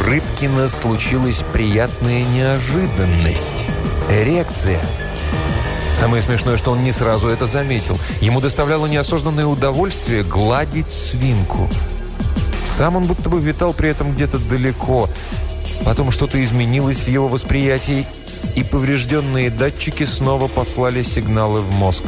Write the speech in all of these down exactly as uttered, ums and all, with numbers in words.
Рыбкина случилась приятная неожиданность. Эрекция. Самое смешное, что он не сразу это заметил. Ему доставляло неосознанное удовольствие гладить свинку. Сам он будто бы витал при этом где-то далеко. Потом что-то изменилось в его восприятии, и поврежденные датчики снова послали сигналы в мозг.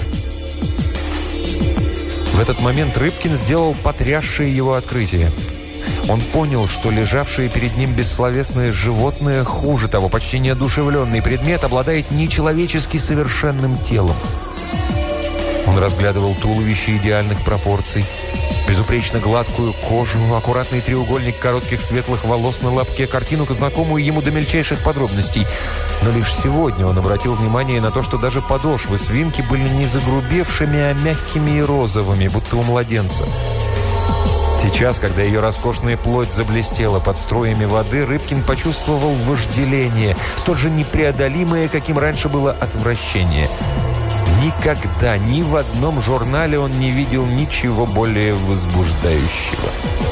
В этот момент Рыбкин сделал потрясшее его открытие. Он понял, что лежавшее перед ним бессловесное животное, хуже того, почти неодушевленный предмет, обладает нечеловечески совершенным телом. Он разглядывал туловище идеальных пропорций, безупречно гладкую кожу, аккуратный треугольник коротких светлых волос на лобке, картину, знакомую ему до мельчайших подробностей. Но лишь сегодня он обратил внимание на то, что даже подошвы свинки были не загрубевшими, а мягкими и розовыми, будто у младенца. Сейчас, когда ее роскошная плоть заблестела под струями воды, Рыбкин почувствовал вожделение, столь же непреодолимое, каким раньше было отвращение. Никогда, ни в одном журнале он не видел ничего более возбуждающего.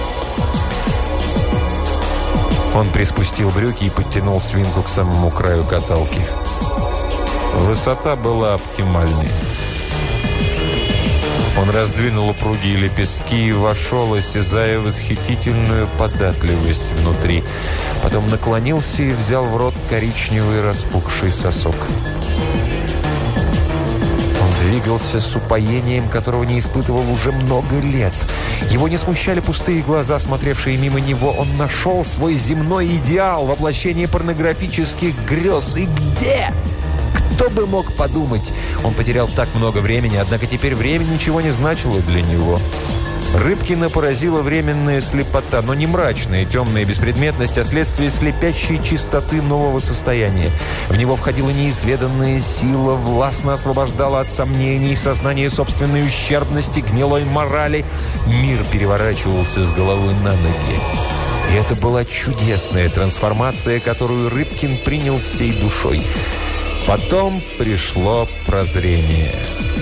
Он приспустил брюки и подтянул свинку к самому краю каталки. Высота была оптимальной. Он раздвинул упругие лепестки и вошел, осязая восхитительную податливость внутри. Потом наклонился и взял в рот коричневый распухший сосок. Он двигался с упоением, которого не испытывал уже много лет. Его не смущали пустые глаза, смотревшие мимо него. Он нашел свой земной идеал, воплощение порнографических грез. И где? Кто бы мог подумать? Он потерял так много времени, однако теперь время ничего не значило для него. Рыбкина поразила временная слепота, но не мрачная темная беспредметность, а следствие слепящей чистоты нового состояния. В него входила неизведанная сила, властно освобождала от сомнений, сознание собственной ущербности, гнилой морали. Мир переворачивался с головы на ноги. И это была чудесная трансформация, которую Рыбкин принял всей душой. Потом пришло прозрение.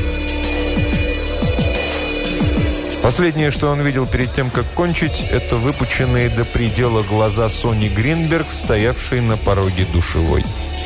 Последнее, что он видел перед тем, как кончить, это выпученные до предела глаза Сони Гринберг, стоявшей на пороге душевой.